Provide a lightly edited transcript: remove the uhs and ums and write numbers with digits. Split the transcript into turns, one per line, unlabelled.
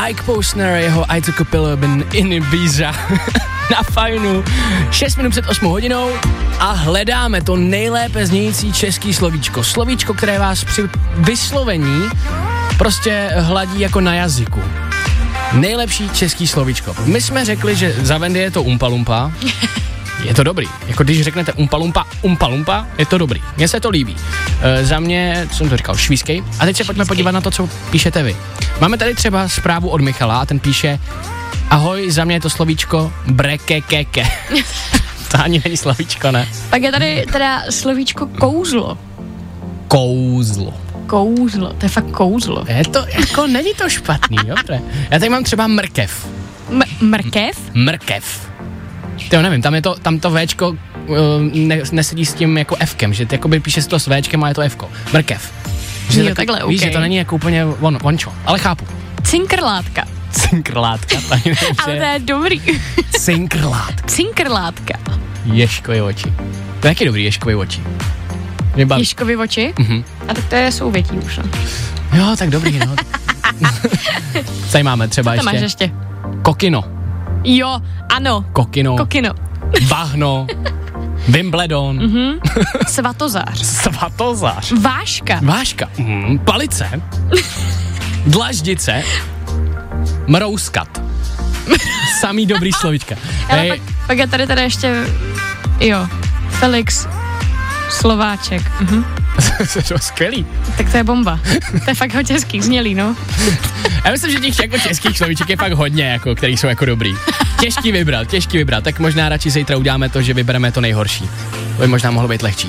Mike Posner, jeho I Took a Pill in Ibiza na Fajnu. 6 minut před 8 hodinou a hledáme to nejlépe znějící český slovíčko. Slovíčko, které vás při vyslovení prostě hladí jako na jazyku. Nejlepší český slovíčko. My jsme řekli, že za Vendy je to umpalumpa. Je to dobrý. Jako když řeknete umpalumpa, je to dobrý. Mně se to líbí. Za mě, co jsem to říkal, švískej. A teď se pojďme podívat na to, co píšete vy. Máme tady třeba zprávu od Michala a ten píše: ahoj, za mě je to slovíčko brekekeke. To ani není slovíčko, ne?
Pak je tady teda slovíčko kouzlo.
Kouzlo.
Kouzlo, to je fakt kouzlo.
Je to, jako není to špatný, dobře. Já tady mám třeba mrkev.
Mrkev?
Mrkev. Jo, nevím, tam to Včko nesedí s tím jako Fkem, že jakoby píše se to s Včkem a je to Fko. Mrkev.
Že jo, takhle,
víš,
okay.
že to není jako úplně vončo, ale chápu.
Cinkrlátka.
Cinkrlátka,
ale to je dobrý.
Cinkrlátka.
Cinkrlátka.
Ježkovy oči. To je taky dobrý, ježkovy oči.
Ježkovy oči?
Mhm.
A tak to je souvětí už, no.
Jo, tak dobrý, no. Tady máme třeba
ještě. Máš ještě?
Kokino.
Jo, ano.
Kokino. Bahno. Wimbledon.
Svatozář.
Svatozář.
Váška.
Palice. Dlaždice. Mrouskat. Samý dobrý slovíčka.
Ale pak je tady ještě, jo, Felix Slováček.
To je skvělý.
Tak to je bomba. To je fakt hodně českých znělý, no.
Já myslím, že těch jako českých slovíček je fakt hodně, jako, který jsou jako dobrý. Těžký vybrat. Tak možná radši zítra uděláme to, že vybereme to nejhorší. To by možná mohlo být lehčí.